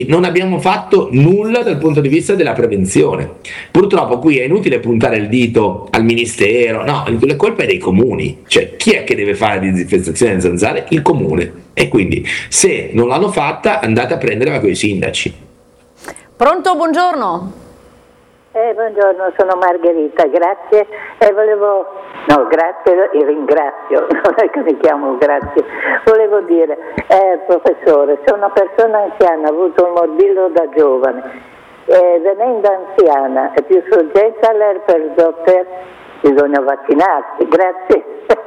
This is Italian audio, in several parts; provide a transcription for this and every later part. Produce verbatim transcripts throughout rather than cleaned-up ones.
non abbiamo fatto nulla dal punto di vista della prevenzione. Purtroppo qui è inutile puntare il dito al ministero, no, la colpa è dei comuni, cioè chi è che deve fare la disinfestazione delle zanzare? Il comune, e quindi se non l'hanno fatta andate a prenderla con i sindaci. Pronto, buongiorno. Eh, buongiorno, sono Margherita, grazie. E volevo, no, grazie e ringrazio, non è che mi chiamo grazie. Volevo dire, eh, professore, se una persona anziana ha avuto un morbillo da giovane, eh, venendo anziana è più soggetta all'herpes zoster, bisogna vaccinarsi, grazie.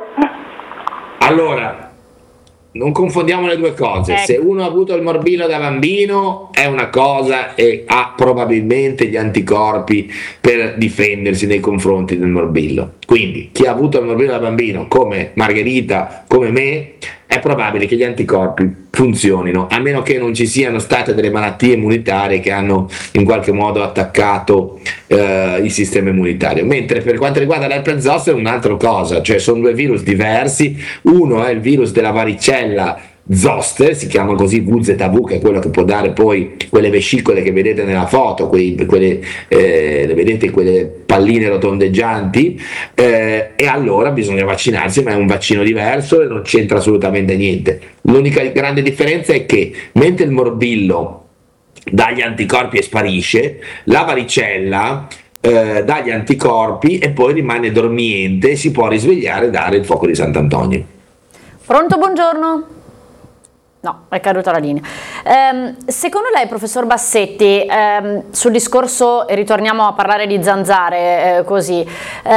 Allora, non confondiamo le due cose. Ecco. Se uno ha avuto il morbillo da bambino è una cosa e ha probabilmente gli anticorpi per difendersi nei confronti del morbillo. Quindi chi ha avuto il morbillo da bambino, come Margherita, come me, è probabile che gli anticorpi funzionino, a meno che non ci siano state delle malattie immunitarie che hanno in qualche modo attaccato eh, il sistema immunitario. Mentre per quanto riguarda l'herpes zoster è un'altra cosa, cioè sono due virus diversi. Uno è il virus della varicella zoster, si chiama così V Z V, che è quello che può dare poi quelle vescicole che vedete nella foto, quei, quelle, eh, vedete quelle palline rotondeggianti, eh, e allora bisogna vaccinarsi, ma è un vaccino diverso e non c'entra assolutamente niente. L'unica grande differenza è che mentre il morbillo dà gli anticorpi e sparisce, la varicella eh, dà gli anticorpi e poi rimane dormiente e si può risvegliare e dare il fuoco di Sant'Antonio. Pronto, buongiorno. No, è caduta la linea. Ehm, secondo lei, professor Bassetti, ehm, sul discorso, e ritorniamo a parlare di zanzare, eh, così,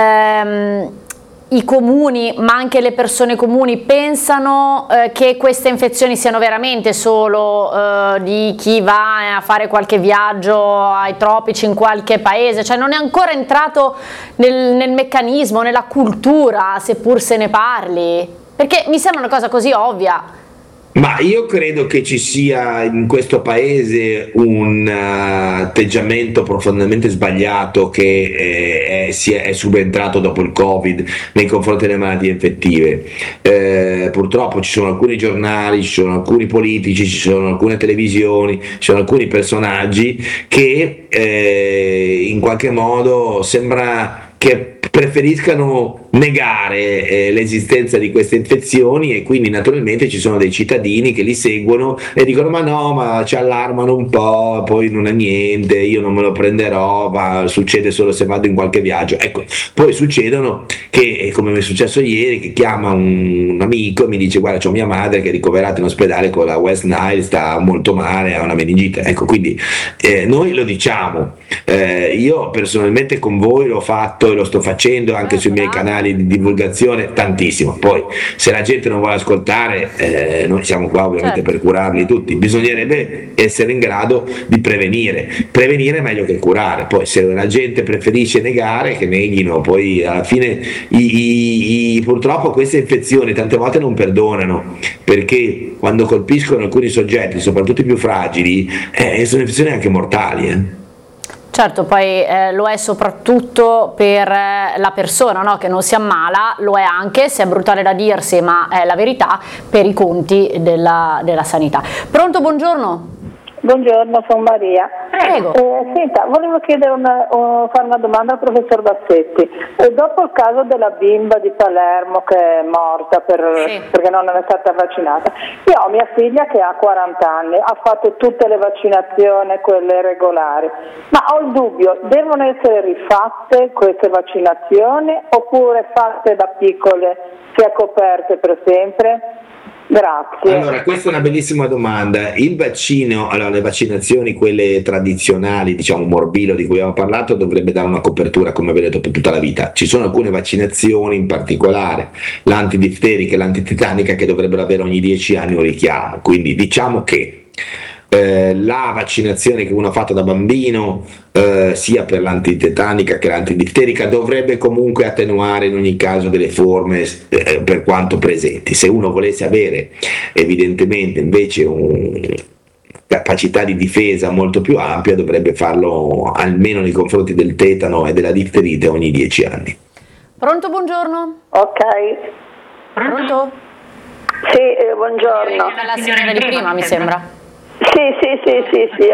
ehm, i comuni, ma anche le persone comuni, pensano eh, che queste infezioni siano veramente solo eh, di chi va a fare qualche viaggio ai tropici in qualche paese? Cioè non è ancora entrato nel, nel meccanismo, nella cultura, seppur se ne parli? Perché mi sembra una cosa così ovvia. Ma io credo che ci sia in questo paese un uh, atteggiamento profondamente sbagliato che eh, è, si è, è subentrato dopo il Covid nei confronti delle malattie infettive. Eh, purtroppo ci sono alcuni giornali, ci sono alcuni politici, ci sono alcune televisioni, ci sono alcuni personaggi che eh, in qualche modo sembra che preferiscano negare eh, l'esistenza di queste infezioni, e quindi naturalmente ci sono dei cittadini che li seguono e dicono ma no, ma ci allarmano un po', poi non è niente, io non me lo prenderò, ma succede solo se vado in qualche viaggio. Ecco, poi succedono che, come mi è successo ieri, che chiama un, un amico e mi dice guarda c'ho mia madre che è ricoverata in ospedale con la West Nile, sta molto male, ha una meningite. Ecco, quindi eh, noi lo diciamo, eh, io personalmente con voi l'ho fatto e lo sto facendo anche sui miei canali di divulgazione tantissimo. Poi se la gente non vuole ascoltare, eh, noi siamo qua ovviamente certo. per curarli tutti. Bisognerebbe essere in grado di prevenire. Prevenire è meglio che curare. Poi se la gente preferisce negare, che neghino. Poi alla fine i, i, i, purtroppo queste infezioni tante volte non perdonano, perché quando colpiscono alcuni soggetti, soprattutto i più fragili, eh, sono infezioni anche mortali. Eh. Certo, poi eh, lo è soprattutto per eh, la persona, no? Che non si ammala, lo è anche, se è brutale da dirsi, ma è la verità, per i conti della, della sanità. Pronto, buongiorno. Buongiorno, sono Maria. Prego. Eh, senta, volevo chiedere una, uh, fare una domanda al professor Bassetti. Eh, dopo il caso della bimba di Palermo che è morta per, sì. perché non è stata vaccinata, io ho mia figlia che ha quaranta anni, ha fatto tutte le vaccinazioni, quelle regolari, ma ho il dubbio, devono essere rifatte queste vaccinazioni oppure fatte da piccole, sia coperte per sempre? Grazie. Allora, questa è una bellissima domanda. Il vaccino, allora le vaccinazioni, quelle tradizionali, diciamo morbillo di cui abbiamo parlato, dovrebbe dare una copertura, come vedete, per tutta la vita. Ci sono alcune vaccinazioni, in particolare l'antidifterica e l'antitetanica, che dovrebbero avere ogni dieci anni un richiamo. Quindi diciamo che Eh, la vaccinazione che uno ha fatto da bambino, eh, sia per l'antitetanica che l'antidifterica, dovrebbe comunque attenuare in ogni caso delle forme eh, per quanto presenti. Se uno volesse avere evidentemente invece un capacità di difesa molto più ampia, dovrebbe farlo almeno nei confronti del tetano e della difterite ogni dieci anni. Pronto, buongiorno. Ok. Pronto? Sì, eh, buongiorno. La signora di prima, mi sembra. Sì, sì, sì, sì, sì.